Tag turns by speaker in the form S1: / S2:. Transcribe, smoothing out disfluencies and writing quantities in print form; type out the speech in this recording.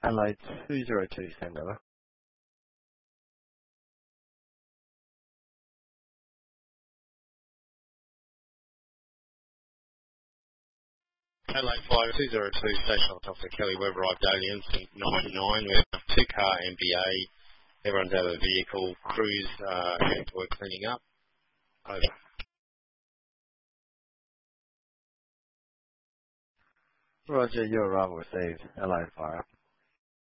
S1: Adelaide 202, stand over.
S2: Adelaide Flyer 202, station on top of Kelly Webb, arrived Alien, 99. We have 2-car MBA. Everyone's out of the vehicle. Crews heading to work cleaning up. Over.
S1: Roger, your arrival received. Adelaide Flyer.